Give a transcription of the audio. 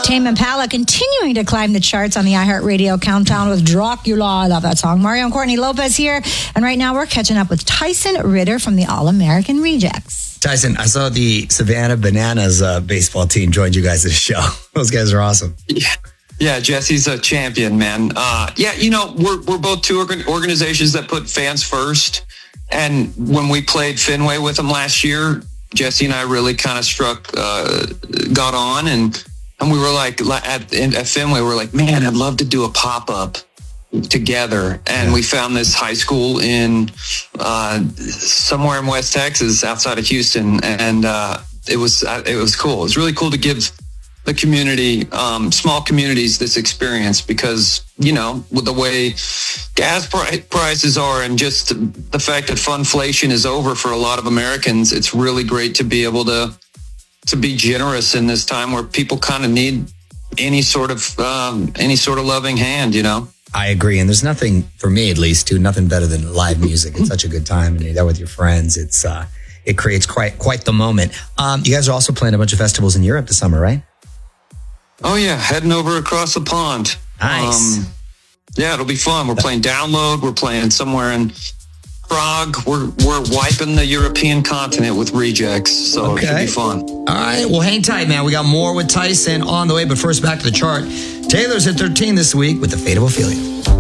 Tame Impala continuing to climb the charts on the iHeartRadio countdown with Dracula. I love that song. Mario and Courtney Lopez here. And right now we're catching up with Tyson Ritter from the All-American Rejects. Tyson, I saw the Savannah Bananas baseball team joined you guys at the show. Those guys are awesome. Yeah, Jesse's a champion, man. We're both two organizations that put fans first. And when we played Fenway with them last year, Jesse and I really kind of got on, and we were like at Fenway, we're like, man, I'd love to do a pop-up together. And we found this high school in somewhere in West Texas outside of Houston, and it was cool. It was really cool to give the community, small communities, this experience, because, with the way gas prices are and just the fact that funflation is over for a lot of Americans, it's really great to be able to be generous in this time where people kind of need any sort of loving hand, I agree. And there's nothing, for me at least, nothing better than live music. It's such a good time. And you're there with your friends. It creates quite the moment. You guys are also playing a bunch of festivals in Europe this summer, right? Oh, yeah. Heading over across the pond. Nice. It'll be fun. We're playing Download. We're playing somewhere in Prague. We're wiping the European continent with Rejects. So it should be fun. All right. Well, hang tight, man. We got more with Tyson on the way. But first, back to the chart. Taylor's at 13 this week with The Fate of Ophelia.